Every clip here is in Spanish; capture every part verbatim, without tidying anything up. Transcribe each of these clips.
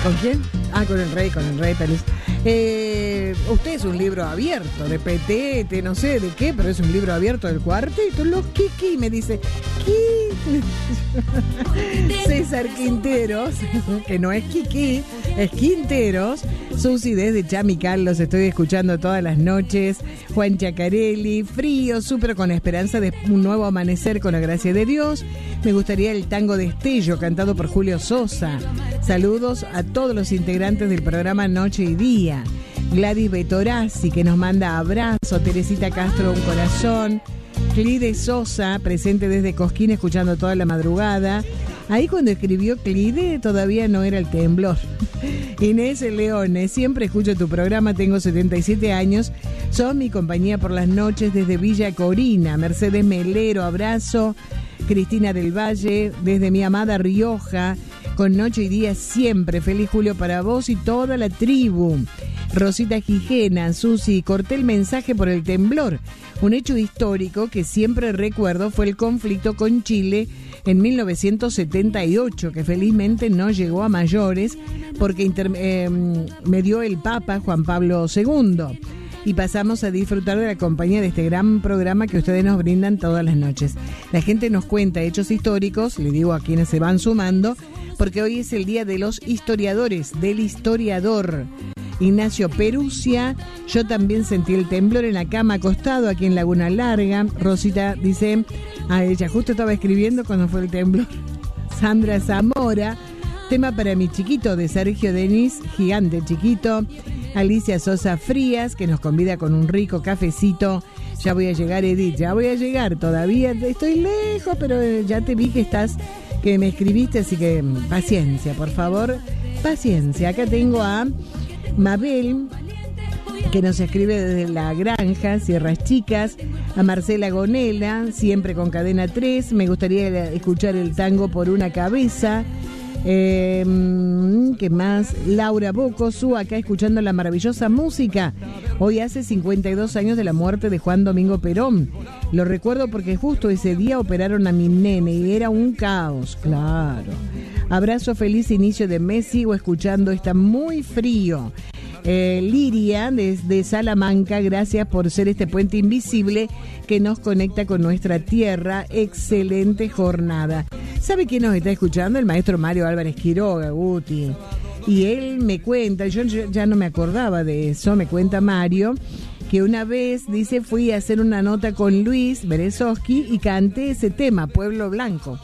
¿Con quién? Ah, con el rey, con el rey Pelus. Eh, usted es un libro abierto, de petete, no sé de qué, pero es un libro abierto del cuarteto. Los Kiki, me dice, ¿qué? César Quinteros, que no es Kiki, es Quinteros. Susi desde Chamical, los estoy escuchando todas las noches. Juan Chacarelli, frío, súper con esperanza de un nuevo amanecer con la gracia de Dios. Me gustaría el tango Destello, cantado por Julio Sosa. Saludos a todos los integrantes del programa Noche y Día. Gladys Betorazzi, que nos manda abrazo. Teresita Castro, un corazón. Clide Sosa, presente desde Cosquín, escuchando toda la madrugada. Ahí cuando escribió Clide todavía no era el temblor. Inés Leones, siempre escucho tu programa, tengo setenta y siete años, son mi compañía por las noches desde Villa Corina. Mercedes Melero, abrazo. Cristina del Valle, desde mi amada Rioja, con Noche y Día siempre. Feliz Julio para vos y toda la tribu. Rosita Gijena, Susi, corté el mensaje por el temblor. Un hecho histórico que siempre recuerdo fue el conflicto con Chile en mil novecientos setenta y ocho, que felizmente no llegó a mayores porque inter- eh, me dio el Papa Juan Pablo segundo. Y pasamos a disfrutar de la compañía de este gran programa que ustedes nos brindan todas las noches. La gente nos cuenta hechos históricos, le digo a quienes se van sumando, porque hoy es el día de los historiadores, del historiador. Ignacio Perusia, yo también sentí el temblor en la cama acostado aquí en Laguna Larga. Rosita dice, a ella justo estaba escribiendo cuando fue el temblor. Sandra Zamora, tema para mi chiquito de Sergio Denis, gigante chiquito. Alicia Sosa Frías, que nos convida con un rico cafecito. Ya voy a llegar, Edith, ya voy a llegar. Todavía estoy lejos, pero ya te vi que estás, que me escribiste, así que paciencia, por favor, paciencia. Acá tengo a Mabel, que nos escribe desde La Granja, Sierras Chicas. A Marcela Gonela, siempre con Cadena tres. Me gustaría escuchar el tango Por una cabeza. Eh, ¿Qué más? Laura Bocosu, acá escuchando la maravillosa música. Hoy hace cincuenta y dos años de la muerte de Juan Domingo Perón. Lo recuerdo porque justo ese día operaron a mi nene y era un caos, claro. Abrazo, feliz inicio de mes, sigo escuchando, está muy frío. Eh, Liria, desde Salamanca, gracias por ser este puente invisible que nos conecta con nuestra tierra. Excelente jornada. ¿Sabe quién nos está escuchando? El maestro Mario Álvarez Quiroga, Guti. Y él me cuenta, yo ya no me acordaba de eso, me cuenta Mario, que una vez, dice, fui a hacer una nota con Luis Berezovsky y canté ese tema, Pueblo Blanco.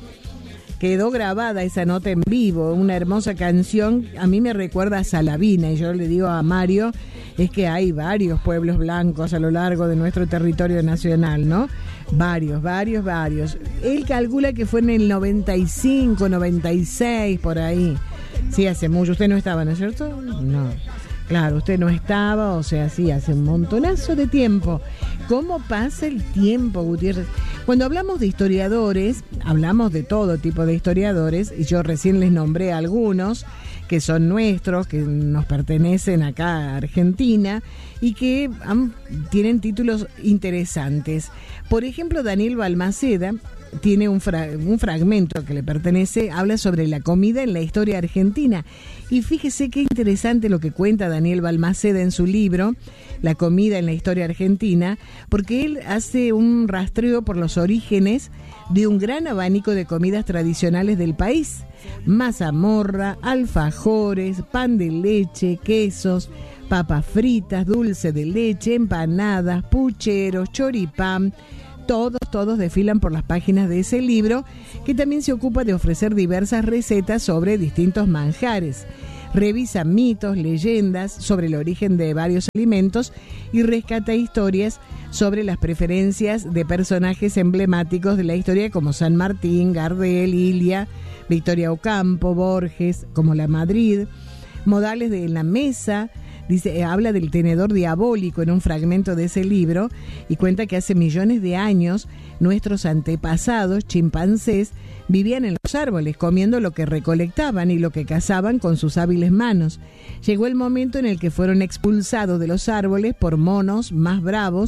Quedó grabada esa nota en vivo, una hermosa canción, a mí me recuerda a Salavina, y yo le digo a Mario, es que hay varios pueblos blancos a lo largo de nuestro territorio nacional, ¿no? Varios, varios, varios. Él calcula que fue en el noventa y cinco, noventa y seis, por ahí. Sí, hace mucho. Usted no estaba, ¿no es cierto? No. Claro, usted no estaba, o sea, sí, hace un montonazo de tiempo. ¿Cómo pasa el tiempo, Gutiérrez? Cuando hablamos de historiadores, hablamos de todo tipo de historiadores, y yo recién les nombré algunos que son nuestros, que nos pertenecen acá a Argentina, y que han, tienen títulos interesantes. Por ejemplo, Daniel Balmaceda tiene un, fra- un fragmento que le pertenece, habla sobre la comida en la historia argentina. Y fíjese qué interesante lo que cuenta Daniel Balmaceda en su libro, La comida en la historia argentina, porque él hace un rastreo por los orígenes de un gran abanico de comidas tradicionales del país. Mazamorra, alfajores, pan de leche, quesos, papas fritas, dulce de leche, empanadas, pucheros, choripán. Todos, todos desfilan por las páginas de ese libro, que también se ocupa de ofrecer diversas recetas sobre distintos manjares. Revisa mitos, leyendas sobre el origen de varios alimentos y rescata historias sobre las preferencias de personajes emblemáticos de la historia como San Martín, Gardel, Ilia, Victoria Ocampo, Borges, como la Madrid. Modales de la mesa. Dice, habla del tenedor diabólico en un fragmento de ese libro y cuenta que hace millones de años nuestros antepasados chimpancés vivían en los árboles comiendo lo que recolectaban y lo que cazaban con sus hábiles manos. Llegó el momento en el que fueron expulsados de los árboles por monos más bravos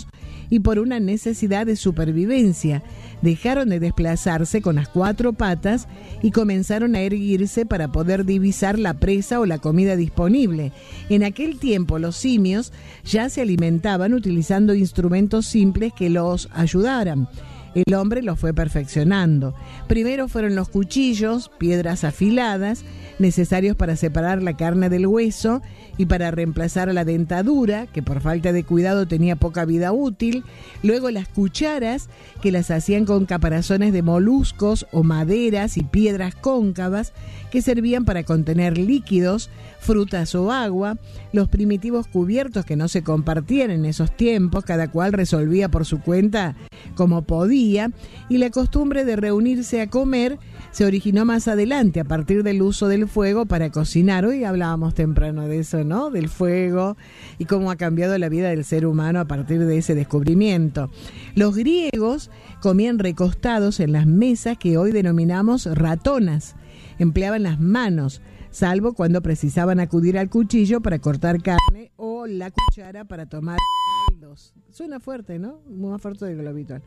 y por una necesidad de supervivencia. Dejaron de desplazarse con las cuatro patas y comenzaron a erguirse para poder divisar la presa o la comida disponible. En aquel tiempo los simios ya se alimentaban utilizando instrumentos simples que los ayudaran. El hombre los fue perfeccionando. Primero fueron los cuchillos, piedras afiladas, necesarios para separar la carne del hueso y para reemplazar a la dentadura, que por falta de cuidado tenía poca vida útil. Luego las cucharas, que las hacían con caparazones de moluscos o maderas y piedras cóncavas, que servían para contener líquidos, frutas o agua. Los primitivos cubiertos, que no se compartían en esos tiempos, cada cual resolvía por su cuenta como podía, y la costumbre de reunirse a comer se originó más adelante a partir del uso del fuego para cocinar. Hoy hablábamos temprano de eso, ¿no? Del fuego y cómo ha cambiado la vida del ser humano a partir de ese descubrimiento. Los griegos comían recostados en las mesas que hoy denominamos ratonas. Empleaban las manos, salvo cuando precisaban acudir al cuchillo para cortar carne o la cuchara para tomar caldos. Suena fuerte, ¿no? Más fuerte de lo habitual.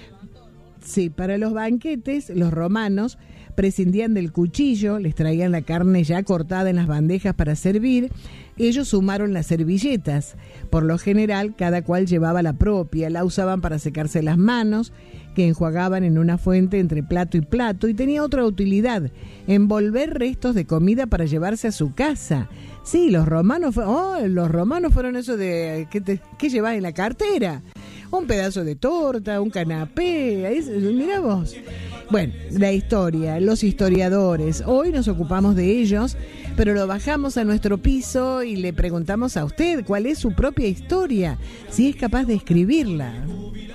Sí, para los banquetes, los romanos prescindían del cuchillo, les traían la carne ya cortada en las bandejas para servir. Ellos sumaron las servilletas. Por lo general, cada cual llevaba la propia, la usaban para secarse las manos, que enjuagaban en una fuente entre plato y plato, y tenía otra utilidad: envolver restos de comida para llevarse a su casa. Sí, los romanos, fue, oh, los romanos fueron eso de, ¿qué, te, qué llevás en la cartera? Un pedazo de torta, un canapé, ahí, mirá vos. Bueno, la historia, los historiadores, hoy nos ocupamos de ellos, pero lo bajamos a nuestro piso y le preguntamos a usted cuál es su propia historia, si es capaz de escribirla.